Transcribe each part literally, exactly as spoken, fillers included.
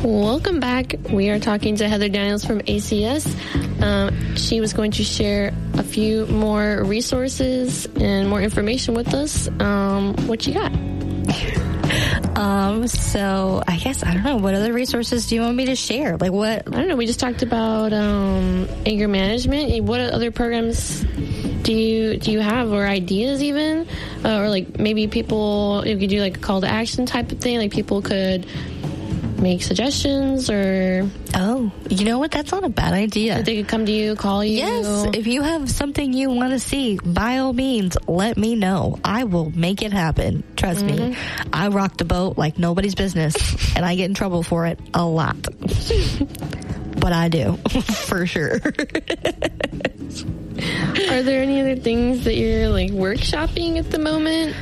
Welcome back. We are talking to Heather Daniels from A C S. Um, she was going to share a few more resources and more information with us. Um, what you got? Um, so I guess, I don't know, what other resources do you want me to share? Like what? I don't know. We just talked about, um, anger management. What other programs do you, do you have, or ideas even? Uh, or like maybe people, you could do like a call to action type of thing. Like people could make suggestions, or oh, you know what? That's not a bad idea. That they could come to you, call you. Yes, if you have something you want to see, by all means, let me know. I will make it happen. Trust mm-hmm. me. I rock the boat like nobody's business, and I get in trouble for it a lot. But I do, for sure. Are there any other things that you're like workshopping at the moment?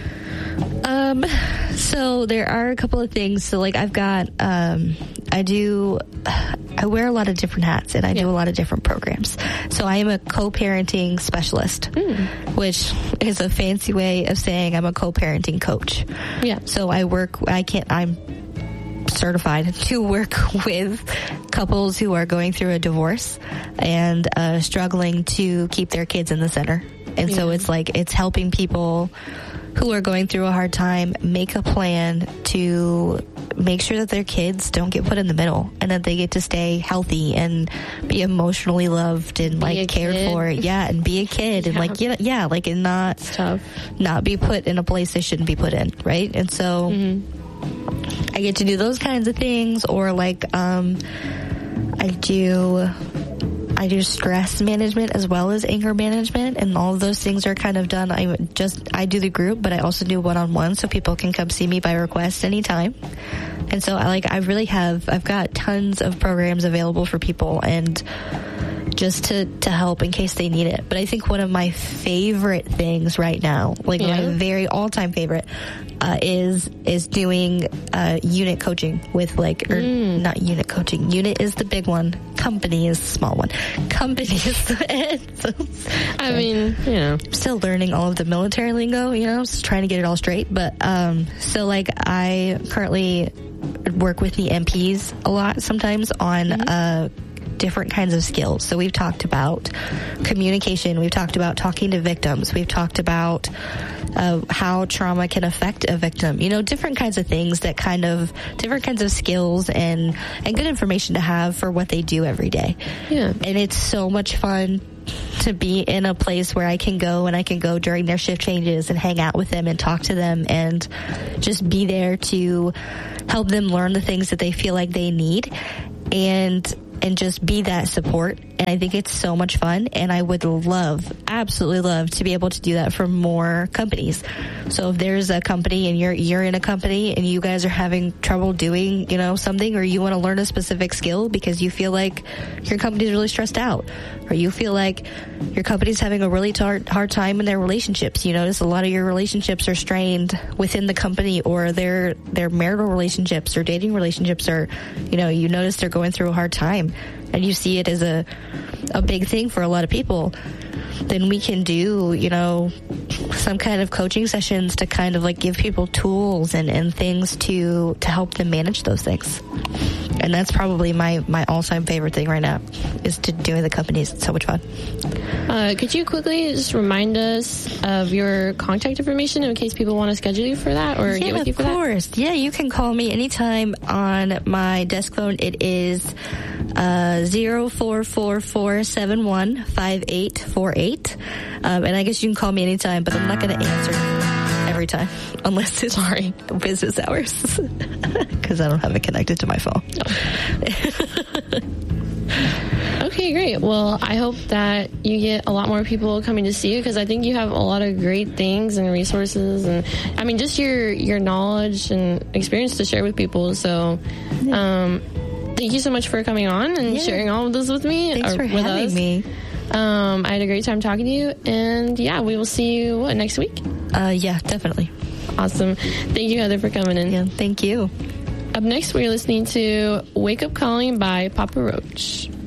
Um, so there are a couple of things. So like I've got, um, I do, I wear a lot of different hats, and I yeah. do a lot of different programs. So I am a co-parenting specialist, mm. which is a fancy way of saying I'm a co-parenting coach. Yeah. So I work, I can't, I'm certified to work with couples who are going through a divorce and, uh, struggling to keep their kids in the center. And yeah. so it's like, it's helping people who are going through a hard time make a plan to make sure that their kids don't get put in the middle, and that they get to stay healthy and be emotionally loved and be like cared kid. for. Yeah, and be a kid yeah. and like yeah, yeah, like and not it's tough. not be put in a place they shouldn't be put in, right? And so mm-hmm. I get to do those kinds of things, or like um, I do. I do stress management as well as anger management, and all of those things are kind of done. I just, I do the group, but I also do one-on-one, so people can come see me by request anytime. And so I like, I really have, I've got tons of programs available for people, and just to, to help in case they need it. But I think one of my favorite things right now, like yeah. my very all-time favorite, uh, is, is doing, uh, unit coaching with like, or mm. not unit coaching. Unit is the big one. Company is the small one. Company is the, so, I mean, you know, I'm still learning all of the military lingo, you know, just trying to get it all straight. But, um, so like I currently work with the M Ps a lot sometimes on, mm-hmm. uh, different kinds of skills. So we've talked about communication. We've talked about talking to victims. We've talked about uh, how trauma can affect a victim. You know, different kinds of things that kind of, different kinds of skills and, and good information to have for what they do every day. Yeah. And it's so much fun to be in a place where I can go and I can go during their shift changes and hang out with them and talk to them and just be there to help them learn the things that they feel like they need. And and just be that support. And I think it's so much fun, and I would love, absolutely love to be able to do that for more companies. So if there's a company and you're you're in a company and you guys are having trouble doing, you know, something, or you want to learn a specific skill because you feel like your company's really stressed out, or you feel like your company's having a really hard, hard time in their relationships. You notice a lot of your relationships are strained within the company, or their their marital relationships or dating relationships are, you know, you notice they're going through a hard time, and you see it as a a big thing for a lot of people, then we can do, you know, some kind of coaching sessions to kind of like give people tools and, and things to, to help them manage those things. And that's probably my, my all-time favorite thing right now, is to doing the companies. It's so much fun. Uh, could you quickly just remind us of your contact information in case people want to schedule you for that, or yeah, get with you for that? Of course. Yeah, you can call me anytime on my desk phone. It is uh, zero four four four seven one five eight four eight. Um, and I guess you can call me anytime, but I'm not going to answer every time unless it's Sorry. business hours, because I don't have it connected to my phone. No. Okay, great. Well, I hope that you get a lot more people coming to see you, because I think you have a lot of great things and resources, and I mean, just your your knowledge and experience to share with people. So, um, thank you so much for coming on and yeah. sharing all of this with me. Thanks or for with having us. me. Um, I had a great time talking to you, and yeah, we will see you what, next week. Uh, yeah, definitely. Awesome. Thank you, Heather, for coming in. Yeah, thank you. Up next, we're listening to Wake Up Calling by Papa Roach.